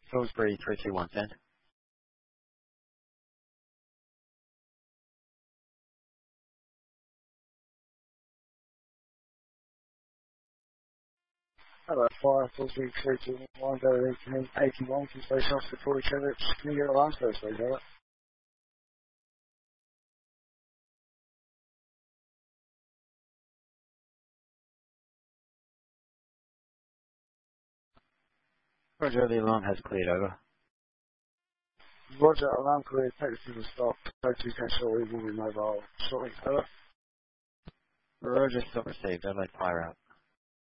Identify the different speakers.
Speaker 1: Salisbury 321, send.
Speaker 2: Hello, Fire, Salisbury 321, go to 81, can space off before each other. Can you get a line first, please, over?
Speaker 1: Roger, the alarm has cleared, over.
Speaker 2: Roger, alarm clear, take this to the stop, go to cancel, we will be mobile shortly, over.
Speaker 1: Roger, stop received, Adelaide fire out.